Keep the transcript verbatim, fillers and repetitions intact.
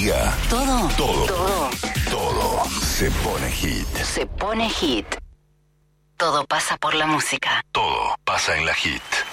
diga. Todo. Todo. Todo. Todo se pone hit. Se pone hit. Todo pasa por la música. Todo pasa en la hit.